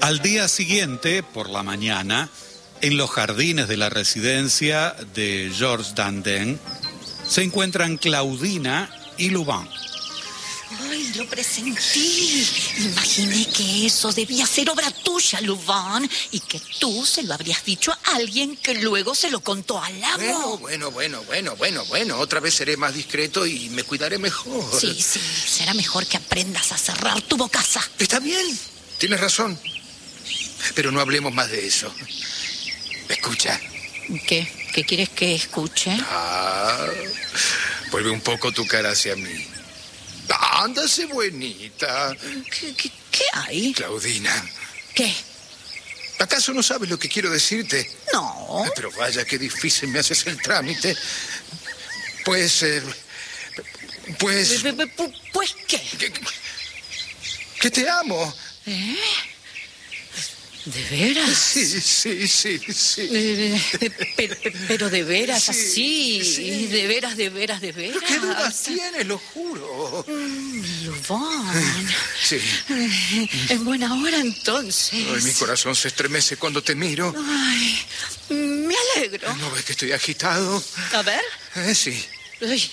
Al día siguiente, por la mañana, en los jardines de la residencia de Georges Dandin, se encuentran Claudina y Louvain. Ay, lo presentí. Imaginé que eso debía ser obra tuya, Louvain, y que tú se lo habrías dicho a alguien que luego se lo contó al amo. Bueno. Otra vez seré más discreto y me cuidaré mejor. Sí, será mejor que aprendas a cerrar tu bocaza. Está bien, tienes razón. Pero no hablemos más de eso. Escucha. ¿Qué? ¿Qué quieres que escuche? Vuelve un poco tu cara hacia mí. Ándase, buenita. ¿Qué hay? Claudina. ¿Qué? ¿Acaso no sabes lo que quiero decirte? No. Pero vaya, qué difícil me haces el trámite. Pues ¿qué? Que te amo. ¿Eh? ¿De veras? Sí. Pero de veras, Sí, así. sí. De veras. ¿Pero qué dudas tienes? Lo juro. Louvain. Sí. En buena hora, entonces. Ay, mi corazón se estremece cuando te miro. Ay, me alegro. ¿No ves que estoy agitado? A ver. Sí. Ay,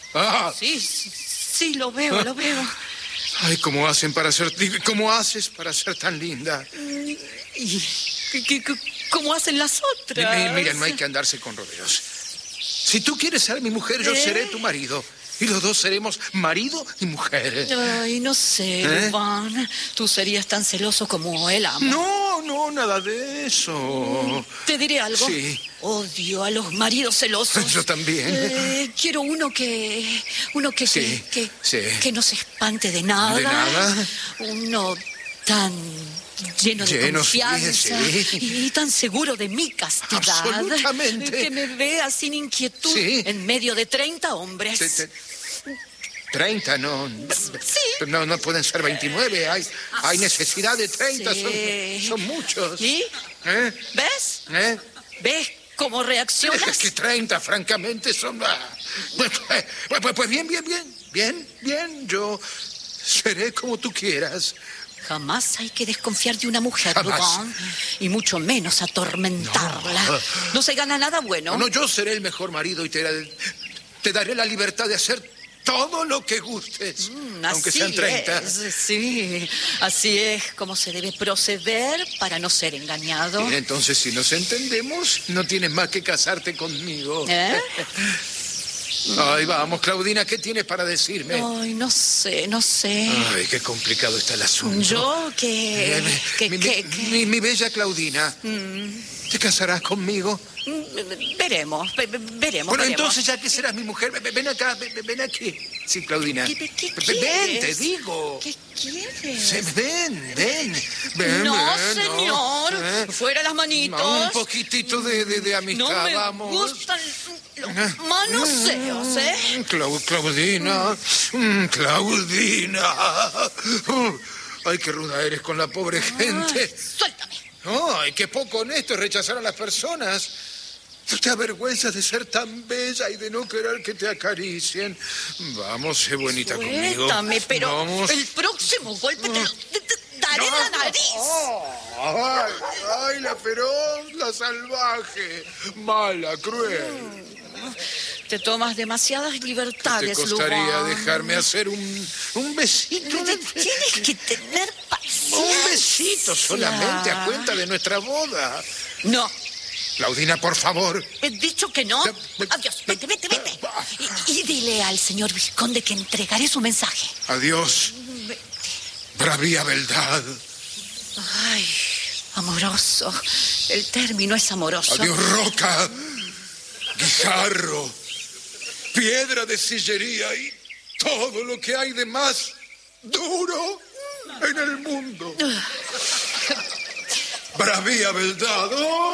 sí, lo veo. Ay, ¿cómo haces para ser tan linda? ¿Y cómo hacen las otras? Mira, no hay que andarse con rodeos. Si tú quieres ser mi mujer, yo seré tu marido. Y los dos seremos marido y mujer. Ay, no sé, Louvain. Tú serías tan celoso como el amo. No, nada de eso. ¿Te diré algo? Sí. Odio a los maridos celosos. Yo también. Quiero uno que Sí. que no se espante de nada. ¿De nada? Uno tan lleno de confianza sí. y tan seguro de mi castidad. Absolutamente. Que me vea sin inquietud en medio de 30 hombres. 30, no. Sí. No pueden ser 29. Hay necesidad de 30. Sí. Son muchos. ¿Y? ¿Ves? ¿Ves cómo reaccionas? Es que 30, francamente, son... Pues bien. Yo seré como tú quieras. Jamás hay que desconfiar de una mujer, Jamás. Louvain, y mucho menos atormentarla. No se gana nada bueno. No, yo seré el mejor marido y te daré la libertad de hacer todo lo que gustes, aunque sean 30. Sí, así es como se debe proceder para no ser engañado. Bien, entonces, si nos entendemos, no tienes más que casarte conmigo. Ay, vamos, Claudina, ¿qué tienes para decirme? Ay, no sé. Ay, qué complicado está el asunto. Yo que... Mi bella Claudina, ¿te casarás conmigo? Veremos. Bueno, entonces, ya que serás mi mujer, ven acá, ven aquí. Sí, Claudina. ¿Qué Ven, quieres? te digo. ¿Qué quieres? Sí, ven. No, señor. Fuera las manitos. No, un poquitito de amistad, No me vamos. gustan los manoseos, ¿eh? Claudina. Ay, qué ruda eres con la pobre gente. Ay, suéltame. Ay, qué poco honesto es rechazar a las personas. ¿No te avergüenzas de ser tan bella y de no querer que te acaricien? Vamos, sé bonita conmigo. Suéltame, pero Vamos. el próximo golpe te daré en la nariz. Ay, la feroz, la salvaje, mala, cruel. Te tomas demasiadas libertades, ¿Te costaría Louvain? dejarme hacer un besito? Tienes que tener paciencia. Un besito solamente a cuenta de nuestra boda. No. Claudina, por favor. He dicho que no. Adiós. Vete. Y dile al señor vizconde que entregaré su mensaje. Adiós. Bravía beldad. Ay, amoroso. El término es amoroso. Adiós, roca. Guijarro. Piedra de sillería y todo lo que hay de más duro en el mundo. Bravía beldad.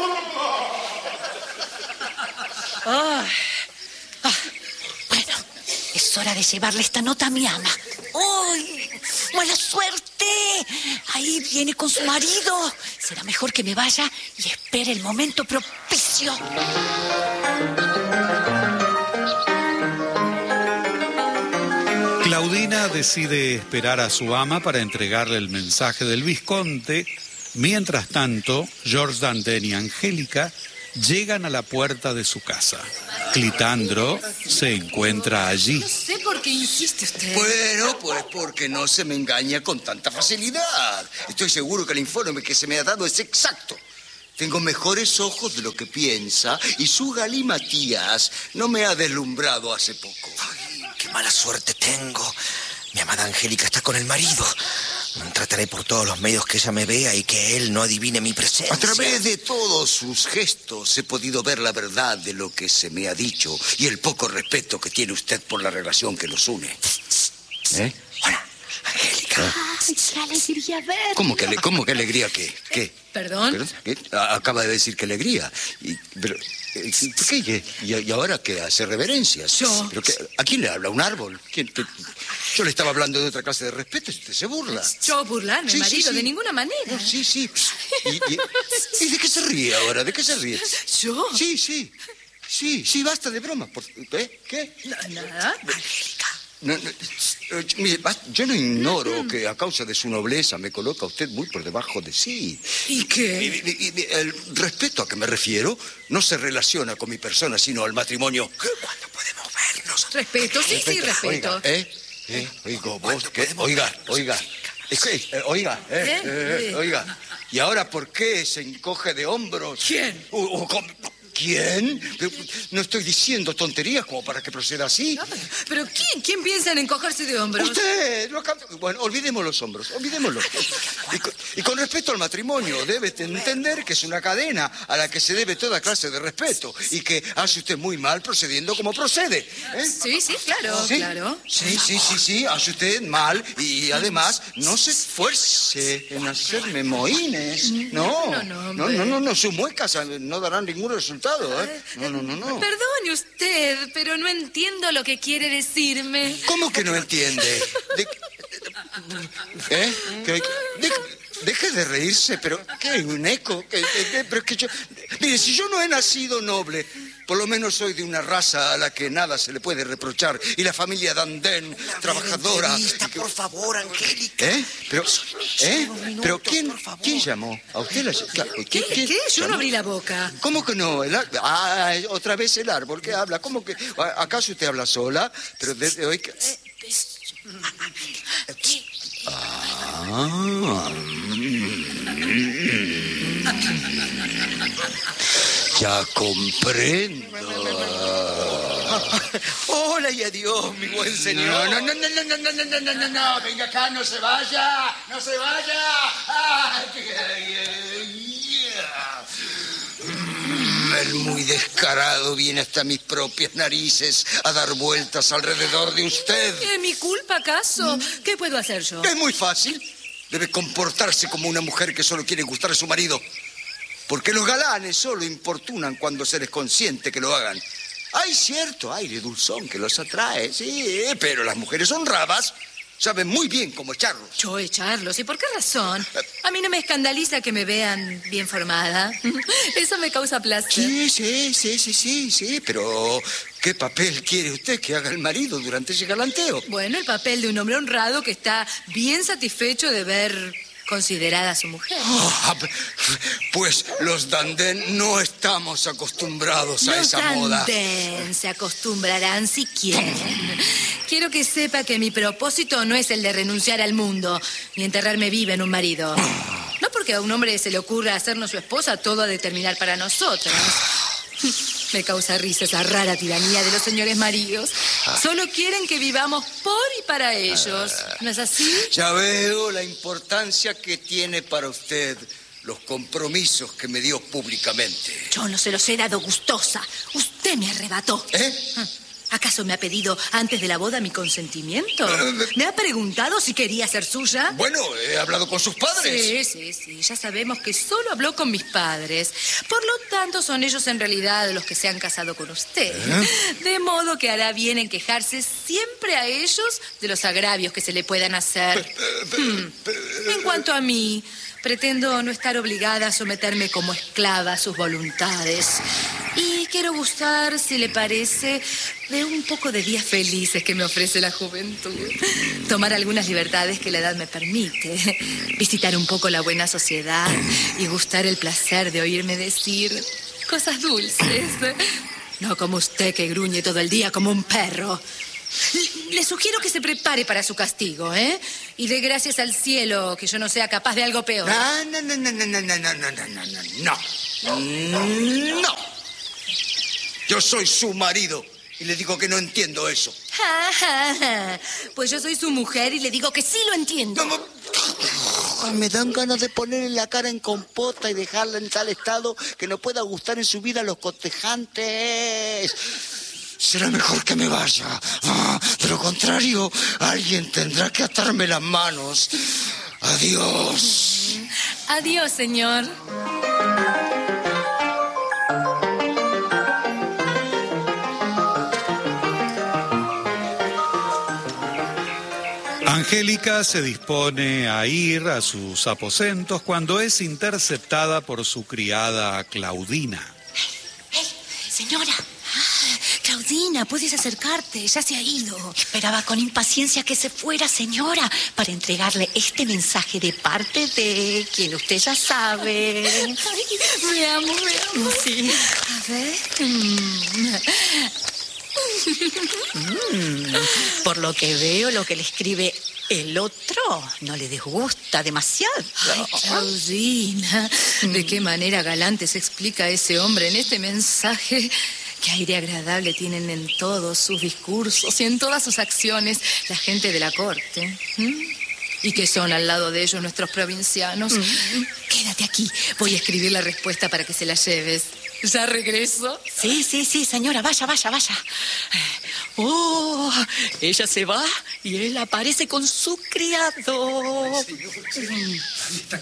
Bueno, es hora de llevarle esta nota a mi ama. ¡Uy! ¡Mala suerte! Ahí viene con su marido. Será mejor que me vaya y espere el momento propicio. Claudina decide esperar a su ama para entregarle el mensaje del vizconde Mientras tanto, George Dandin y Angélica llegan a la puerta de su casa. Clitandro se encuentra allí. No sé por qué insiste usted. Bueno, pues porque no se me engaña con tanta facilidad. Estoy seguro que el informe que se me ha dado es exacto. Tengo mejores ojos de lo que piensa y su galimatías no me ha deslumbrado hace poco. Ay, qué mala suerte tengo. Mi amada Angélica está con el marido. Trataré por todos los medios que ella me vea y que él no adivine mi presencia. A través de todos sus gestos he podido ver la verdad de lo que se me ha dicho y el poco respeto que tiene usted por la relación que nos une. Hola, Angélica. Ay, qué alegría ver. ¿Cómo que alegría? ¿Qué? ¿Perdón? ¿Qué? Acaba de decir que alegría. Pero, ¿por qué? ¿Y ahora qué hace reverencias? Yo. ¿Pero ¿a quién le habla? ¿Un árbol? Yo le estaba hablando de otra clase de respeto y usted se burla. Yo burlarme, Sí, marido, sí. de ninguna manera. No, sí. ¿Y de qué se ríe ahora? ¿De qué se ríe? ¿Yo? Sí, basta de broma. ¿Qué? Nada. Mire, yo no ignoro que a causa de su nobleza me coloca usted muy por debajo de sí. ¿Y qué? Y el respeto a que me refiero no se relaciona con mi persona, sino al matrimonio. ¿Cuándo podemos vernos? Respeto, sí, respeto. Oiga, vos, ¿qué? Oiga. Oiga. ¿Y ahora por qué se encoge de hombros? ¿Quién? ¿Quién? No estoy diciendo tonterías como para que proceda así. ¿Pero quién? ¿Quién piensa en encogerse de hombros? Usted. Bueno, olvidemos los hombros, olvidémoslo. Y con respecto al matrimonio, debe entender que es una cadena a la que se debe toda clase de respeto y que hace usted muy mal procediendo como procede. Sí, claro, ¿Sí? claro. Sí, hace usted mal y además no se esfuerce en hacerme mohines. No, sus muecas no darán ningún resultado. No. Perdone usted, pero no entiendo lo que quiere decirme. ¿Cómo que no entiende? Deje de reírse, pero ¿qué? ¿Un eco? Mire, si yo no he nacido noble, por lo menos soy de una raza a la que nada se le puede reprochar. Y la familia Dandin, trabajadora. Por favor, Angélica. ¿Pero quién llamó? ¿A usted ¿Qué? Yo no abrí la boca. ¿Cómo que no? Otra vez el árbol que habla. ¿Cómo que? ¿Acaso usted habla sola? Pero desde hoy... Ya comprendo. Hola y adiós, mi buen señor. No, venga acá, no se vaya. El muy descarado viene hasta mis propias narices a dar vueltas alrededor de usted. ¿Es mi culpa, acaso? ¿Qué puedo hacer yo? Es muy fácil. Debe comportarse como una mujer que solo quiere gustar a su marido. Porque los galanes solo importunan cuando se les consiente que lo hagan. Hay cierto aire dulzón que los atrae, sí, pero las mujeres honradas saben muy bien cómo echarlos. ¿Yo echarlos? ¿Y por qué razón? A mí no me escandaliza que me vean bien formada. Eso me causa placer. Sí, pero ¿qué papel quiere usted que haga el marido durante ese galanteo? Bueno, el papel de un hombre honrado que está bien satisfecho de ver considerada a su mujer. Pues los Dandin no estamos acostumbrados a esa moda. Los Dandin se acostumbrarán si quieren. Quiero que sepa que mi propósito no es el de renunciar al mundo ni enterrarme viva en un marido. No porque a un hombre se le ocurra hacernos su esposa, todo ha de terminar para nosotros. Me causa risa esa rara tiranía de los señores maridos. Solo quieren que vivamos por y para ellos. ¿No es así? Ya veo la importancia que tiene para usted los compromisos que me dio públicamente. Yo no se los he dado gustosa. Usted me arrebató. ¿Acaso me ha pedido antes de la boda mi consentimiento? ¿Me ha preguntado si quería ser suya? Bueno, he hablado con sus padres. Sí. Ya sabemos que solo habló con mis padres. Por lo tanto, son ellos en realidad los que se han casado con usted. De modo que hará bien en quejarse siempre a ellos de los agravios que se le puedan hacer. En cuanto a mí, pretendo no estar obligada a someterme como esclava a sus voluntades. Y les quiero gustar, si le parece, de un poco de días felices que me ofrece la juventud. Tomar algunas libertades que la edad me permite. Visitar un poco la buena sociedad y gustar el placer de oírme decir cosas dulces. No como usted que gruñe todo el día como un perro. Le sugiero que se prepare para su castigo, ¿eh? Y dé gracias al cielo que yo no sea capaz de algo peor. No. Yo soy su marido y le digo que no entiendo eso. Pues yo soy su mujer y le digo que sí lo entiendo. Me dan ganas de ponerle la cara en compota y dejarla en tal estado que no pueda gustar en su vida a los cotejantes. Será mejor que me vaya. De lo contrario, alguien tendrá que atarme las manos. Adiós. Adiós, señor. Angélica se dispone a ir a sus aposentos cuando es interceptada por su criada Claudina. ¡Hey, señora! Claudina, puedes acercarte, ya se ha ido. Esperaba con impaciencia que se fuera, señora, para entregarle este mensaje de parte de quien usted ya sabe. Ay, me amo. Sí. A ver. Por lo que veo, lo que le escribe el otro no le disgusta demasiado. Ay, Claudina, ¿de qué manera galante se explica ese hombre en este mensaje? Qué aire agradable tienen en todos sus discursos y en todas sus acciones la gente de la corte. ¿Y qué son al lado de ellos nuestros provincianos? Quédate aquí, voy a escribir la respuesta para que se la lleves. ¿Ya regreso? Sí, señora, vaya. Oh, ella se va y él aparece con su criado. Está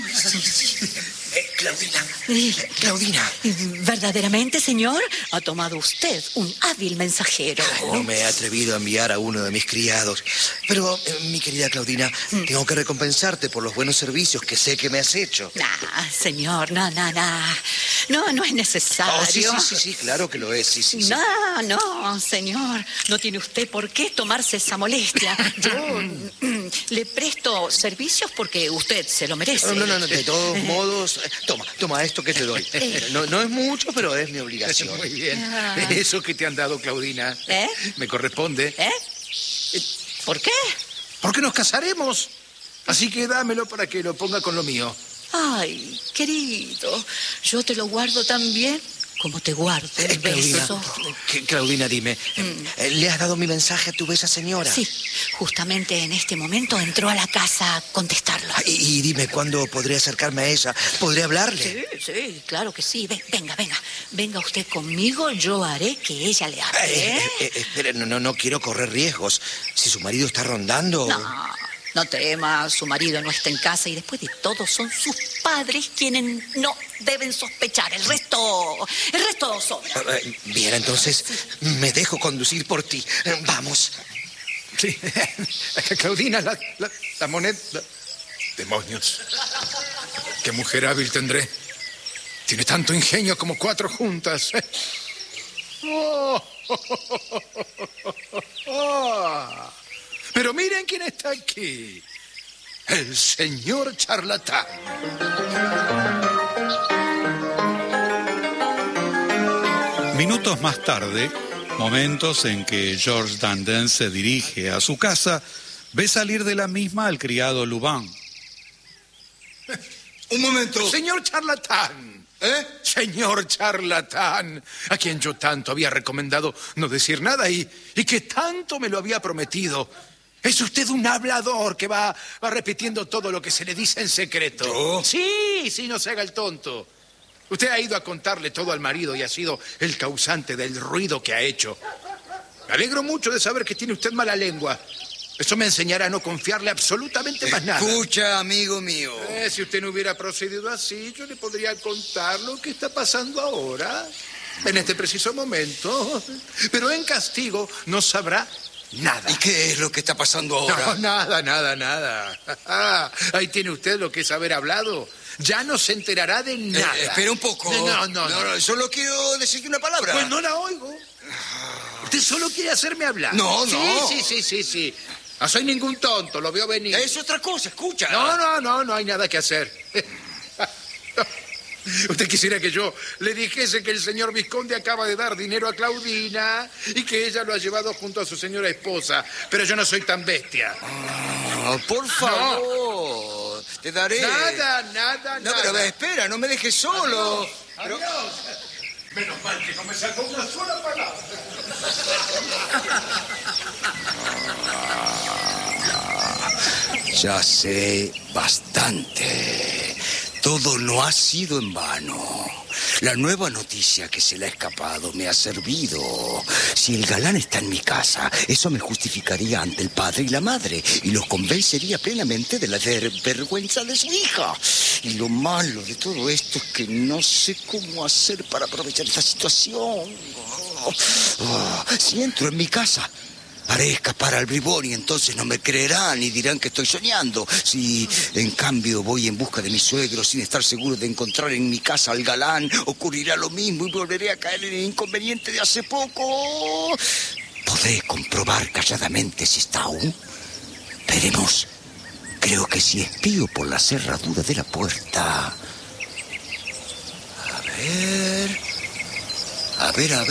Claudina. Verdaderamente, señor, ha tomado usted un hábil mensajero. No me he atrevido a enviar a uno de mis criados. Pero, mi querida Claudina, tengo que recompensarte por los buenos servicios que sé que me has hecho. Señor, no es necesario. Sí, claro que lo es, sí. No, señor, no tiene usted por qué tomarse esa molestia. Yo le presto servicios porque usted se lo merece. No, de todos modos, toma esto que te doy. No es mucho, pero es mi obligación. Muy bien. Eso que te han dado, Claudina, me corresponde. ¿Por qué? Porque nos casaremos. Así que dámelo para que lo ponga con lo mío. Ay, querido, yo te lo guardo tan bien como te guardo el beso. Claudina, dime, ¿le has dado mi mensaje a tu bella señora? Sí, justamente en este momento entró a la casa a contestarlo. Y dime, ¿cuándo podré acercarme a ella? ¿Podré hablarle? Sí, claro que sí. Venga usted conmigo, yo haré que ella le hable. Espere, no quiero correr riesgos. Si su marido está rondando... No tema, su marido no está en casa y después de todo son sus padres quienes no deben sospechar. El resto sobra. Bien, entonces me dejo conducir por ti. Vamos. Sí, Claudina, la moneda... Demonios. Qué mujer hábil tendré. Tiene tanto ingenio como 4 juntas. Pero miren quién está aquí. El señor charlatán. Minutos más tarde, momentos en que George Dandin se dirige a su casa, ve salir de la misma al criado Lubin. Un momento. Señor charlatán. Señor charlatán, a quien yo tanto había recomendado no decir nada y que tanto me lo había prometido. Es usted un hablador que va repitiendo todo lo que se le dice en secreto. ¿Yo? Sí, no se haga el tonto. Usted ha ido a contarle todo al marido y ha sido el causante del ruido que ha hecho. Me alegro mucho de saber que tiene usted mala lengua. Eso me enseñará a no confiarle absolutamente más nada. Escucha, amigo mío. Si usted no hubiera procedido así, yo le podría contar lo que está pasando ahora, en este preciso momento. Pero en castigo no sabrá nada. ¿Y qué es lo que está pasando ahora? No, nada. Ahí tiene usted lo que es haber hablado. Ya no se enterará de nada. Espera un poco. No, solo quiero decirte una palabra. Pues no la oigo. Usted solo quiere hacerme hablar. No. Sí. No soy ningún tonto, lo veo venir. Es otra cosa, escucha. No hay nada que hacer. Usted quisiera que yo le dijese que el señor Visconde acaba de dar dinero a Claudina y que ella lo ha llevado junto a su señora esposa. Pero yo no soy tan bestia. Por favor, te daré... Nada. No, pero espera, no me dejes solo. Adiós. Menos mal que no me sacó una sola palabra. Ya sé bastante. Todo no ha sido en vano. La nueva noticia que se le ha escapado me ha servido. Si el galán está en mi casa, eso me justificaría ante el padre y la madre y los convencería plenamente de la vergüenza de su hija. Y lo malo de todo esto es que no sé cómo hacer para aprovechar esta situación. Si entro en mi casa, haré escapar al bribón y entonces no me creerán y dirán que estoy soñando. Si, en cambio, voy en busca de mi suegro sin estar seguro de encontrar en mi casa al galán, ocurrirá lo mismo y volveré a caer en el inconveniente de hace poco. Podré comprobar calladamente si está aún. Veremos. Creo que si espío por la cerradura de la puerta... A ver...